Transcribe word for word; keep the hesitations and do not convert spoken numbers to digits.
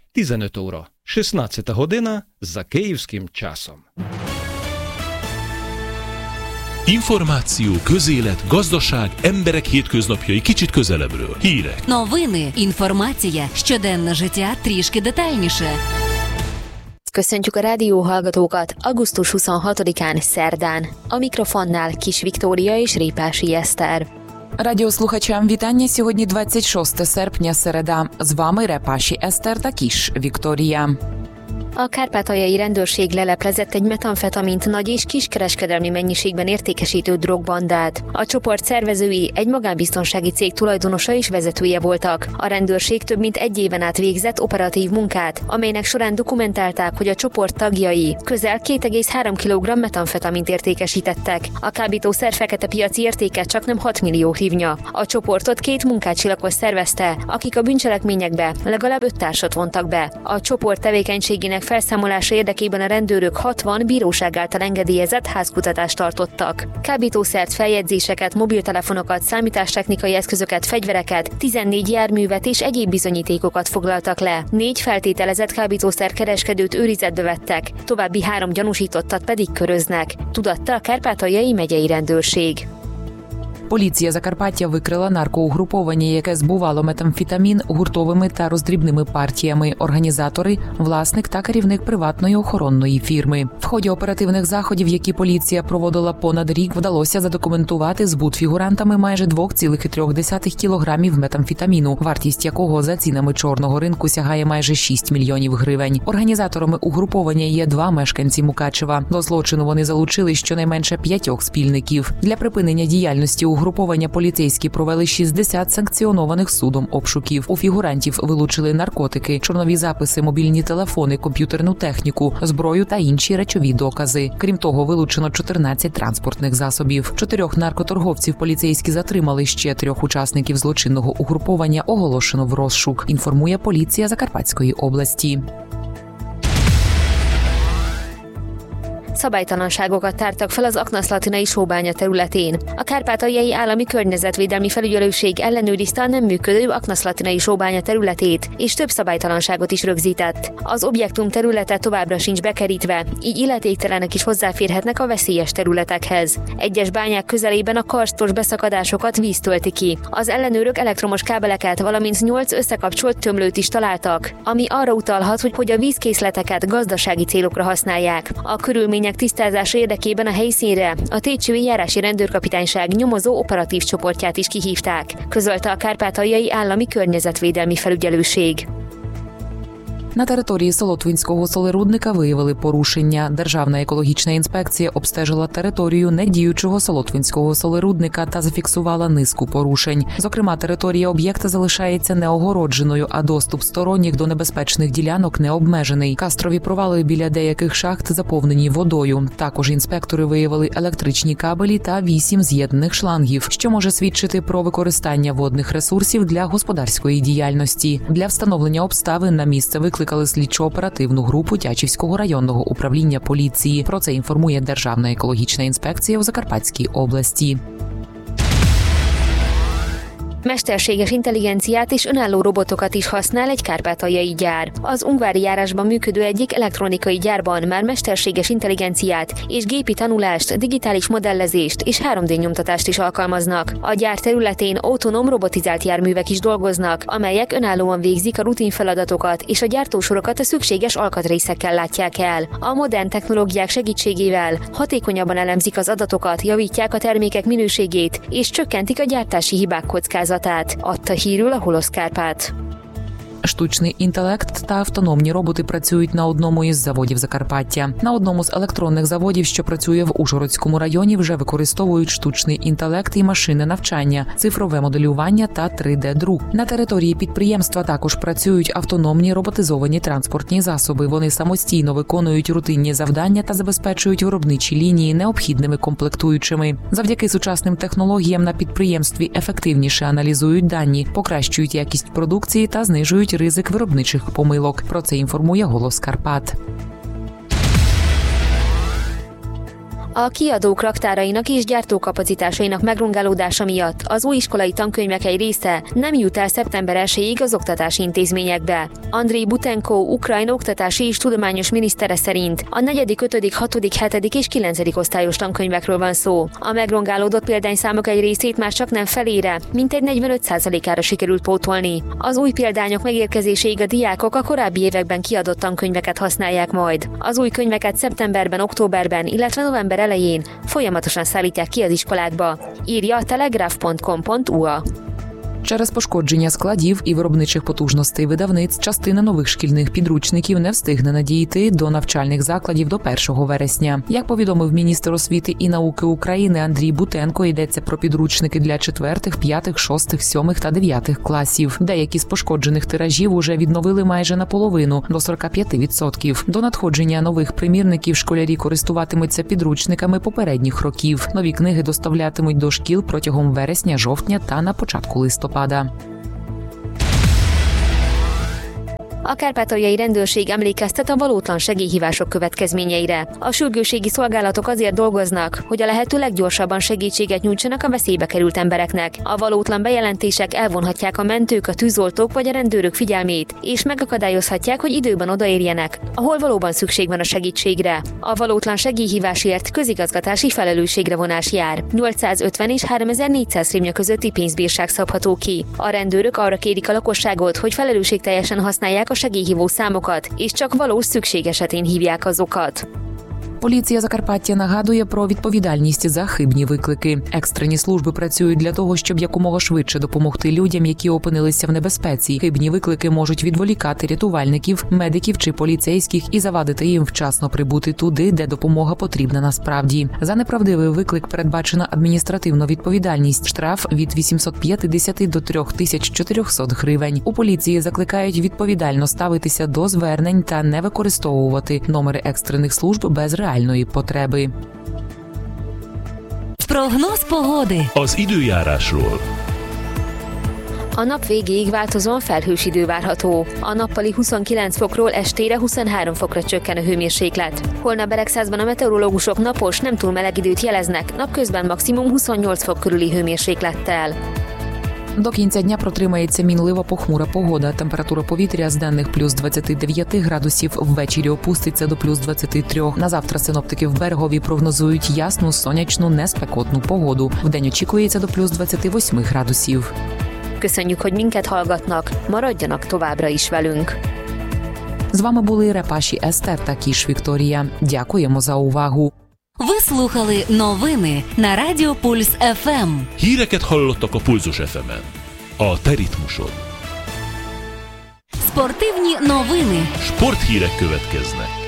tizenöt óra, szesnадцята година за київським часом. Információ, közélet, gazdaság, emberek hétköznapjai kicsit közelebbről. Hírek. Новини, інформація, щоденне життя трішки детальніше. Köszöntjük a rádióhallgatókat augusztus huszonhatodikán szerdán. A mikrofonnál Kis Viktória és Répási Eszter. Радіослухачам вітання. Сьогодні двадцять шостого серпня, середа. З вами Репаші Eszter та Kis Viktória. A kárpátaljai rendőrség leleplezett egy metamfetamint nagy és kiskereskedelmi mennyiségben értékesítő drogbandát. A csoport szervezői egy magánbiztonsági cég tulajdonosa és vezetője voltak. A rendőrség több mint egy éven át végzett operatív munkát, amelynek során dokumentálták, hogy a csoport tagjai közel két egész három kilogramm metamfetamint értékesítettek. A kábítószer fekete piaci értéke csaknem hat millió hrivnya. A csoportot két munkácsilagos szervezte, akik a bűncselekményekbe legalább öt társat vontak be. A csoport tevékenységének felszámolása érdekében a rendőrök hatvan bíróság által engedélyezett házkutatást tartottak. Kábítószert, feljegyzéseket, mobiltelefonokat, számítástechnikai eszközöket, fegyvereket, tizennégy járművet és egyéb bizonyítékokat foglaltak le. Négy feltételezett kábítószer kereskedőt őrizetbe vettek, további három gyanúsítottat pedig köröznek, tudatta a Kárpátaljai megyei rendőrség. Поліція Закарпаття викрила наркоугруповання, яке збувало метамфетамін гуртовими та роздрібними партіями. Організатори – власник та керівник приватної охоронної фірми. В ході оперативних заходів, які поліція проводила понад рік, вдалося задокументувати збут фігурантами майже два цілих три десятих кілограмів метамфетаміну, вартість якого за цінами чорного ринку сягає майже шість мільйонів гривень. Організаторами угруповання є два мешканці Мукачева. До злочину вони залучили щонайменше п'ятьох спільників. Для припинення діяльності угруповання поліцейські провели шістдесят санкціонованих судом обшуків. У фігурантів вилучили наркотики, чорнові записи, мобільні телефони, комп'ютерну техніку, зброю та інші речові докази. Крім того, вилучено чотирнадцять транспортних засобів. Чотирьох наркоторговців поліцейські затримали, ще трьох учасників злочинного угруповання оголошено в розшук, інформує поліція Закарпатської області. Szabálytalanságokat tártak fel az Aknaszlatinai sóbánya területén. A Kárpátaljai Állami Környezetvédelmi Felügyelőség ellenőrizte a nem működő Aknaszlatinai sóbánya területét, és több szabálytalanságot is rögzített. Az objektum területe továbbra sincs bekerítve, így illetéktelenek is hozzáférhetnek a veszélyes területekhez. Egyes bányák közelében a karstos beszakadásokat víz tölti ki. Az ellenőrök elektromos kábeleket, valamint nyolc összekapcsolt tömlőt is találtak, ami arra utalhat, hogy a vízkészleteket gazdasági célokra használják. A körülmények tisztázása érdekében a helyszínre a Técsői járási rendőrkapitányság nyomozó operatív csoportját is kihívták, közölte a Kárpátaljai Állami Környezetvédelmi Felügyelőség. На території Солотвинського солерудника виявили порушення. Державна екологічна інспекція обстежила територію недіючого Солотвинського солерудника та зафіксувала низку порушень. Зокрема, територія об'єкта залишається неогородженою, а доступ сторонніх до небезпечних ділянок не обмежений. Кастрові провали біля деяких шахт заповнені водою. Також інспектори виявили електричні кабелі та вісім з'єднаних шлангів, що може свідчити про використання водних ресурсів для господарської діяльності. Для встановлення обставин на місце викликали слідчо-оперативну групу Тячівського районного управління поліції. Про це інформує Державна екологічна інспекція у Закарпатській області. Mesterséges intelligenciát és önálló robotokat is használ egy kárpátaljai gyár. Az ungvári járásban működő egyik elektronikai gyárban már mesterséges intelligenciát és gépi tanulást, digitális modellezést és három dé nyomtatást is alkalmaznak. A gyár területén autonóm robotizált járművek is dolgoznak, amelyek önállóan végzik a rutin feladatokat, és a gyártósorokat a szükséges alkatrészekkel látják el. A modern technológiák segítségével hatékonyabban elemzik az adatokat, javítják a termékek minőségét és csökkentik a gyártási hibák kockázatát. Adta hírül a Holosz Kárpát. Штучний інтелект та автономні роботи працюють на одному із заводів Закарпаття. На одному з електронних заводів, що працює в Ужгородському районі, вже використовують штучний інтелект і машинне навчання, цифрове моделювання та три де-друк. На території підприємства також працюють автономні роботизовані транспортні засоби. Вони самостійно виконують рутинні завдання та забезпечують виробничі лінії необхідними комплектуючими. Завдяки сучасним технологіям на підприємстві ефективніше аналізують дані, покращують якість продукції та знижують ризик виробничих помилок. Про це інформує «Голос Карпат». A kiadók raktárainak és gyártókapacitásainak megrongálódása miatt az új iskolai tankönyvek egy része nem jut el szeptember elsejéig az oktatási intézményekbe. Andrej Butenko, Ukrajna oktatási és tudományos minisztere szerint a negyedik, ötödik, hatodik, hetedik és kilencedik osztályos tankönyvekről van szó. A megrongálódott példányszámok egy részét már csak nem felére, mintegy negyvenöt százalékára sikerült pótolni. Az új példányok megérkezéséig a diákok a korábbi években kiadott tankönyveket használják majd. Az új könyveket szeptemberben, októberben, illetve november elején folyamatosan szállítják ki az iskolákba, írja a telegraf pont com pont u a. Через пошкодження складів і виробничих потужностей видавниць частина нових шкільних підручників не встигне надійти до навчальних закладів до першого вересня. Як повідомив міністр освіти і науки України Андрій Бутенко, йдеться про підручники для четвертих, п'ятих, шостих, сьомих та дев'ятих класів. Деякі з пошкоджених тиражів уже відновили майже наполовину, до сорок п'ять відсотків. До надходження нових примірників школярі користуватимуться підручниками попередніх років. Нові книги доставлятимуть до шкіл протягом вересня-жовтня та на початку листопада. A kárpátaljai rendőrség emlékeztet a valótlan segélyhívások következményeire. A sürgősségi szolgálatok azért dolgoznak, hogy a lehető leggyorsabban segítséget nyújtsanak a veszélybe került embereknek. A valótlan bejelentések elvonhatják a mentők, a tűzoltók vagy a rendőrök figyelmét, és megakadályozhatják, hogy időben odaérjenek, ahol valóban szükség van a segítségre. A valótlan segélyhívásért közigazgatási felelősségre vonás jár. nyolcszázötven és háromezer-négyszáz hryvnia közötti pénzbírság szabható ki. A rendőrök arra kérik a lakosságot, hogy felelősségteljesen használják a segélyhívó számokat, és csak valós szükség esetén hívják azokat. Поліція Закарпаття нагадує про відповідальність за хибні виклики. Екстрені служби працюють для того, щоб якомога швидше допомогти людям, які опинилися в небезпеці. Хибні виклики можуть відволікати рятувальників, медиків чи поліцейських і завадити їм вчасно прибути туди, де допомога потрібна насправді. За неправдивий виклик передбачена адміністративна відповідальність, штраф від вісімсот п'ятдесят до три тисячі чотириста гривень. У поліції закликають відповідально ставитися до звернень та не використовувати номери екстрених служб без реальності. реальної потреби. Прогноз pogody. Az időjárásról. A nap végéig változóan felhős idő várható. A nappali huszonkilenc fokról estére huszonhárom fokra csökken a hőmérséklet. Holnap Beregszázban a meteorológusok napos, nem túl meleg időt jeleznek, napközben maximum huszonnyolc fok körüli hőmérséklettel. До кінця дня протримається мінлива похмура погода. Температура повітря з денних плюс двадцять дев'ять градусів, ввечері опуститься до плюс двадцять три. На завтра синоптики в Берегові прогнозують ясну, сонячну, неспекотну погоду. Вдень очікується до плюс двадцять вісім градусів. Köszönjük, hogy minket hallgatnak, maradjanak továbbra is velünk. З вами були Репаші Естер та Кіш Вікторія. Дякуємо за увагу. Ви слухали новини на Радіо Пульс еф ем. Híreket hallottak a Pulzus еф емен. A te ritmusod. Спортивні новини. Sporthírek következnek.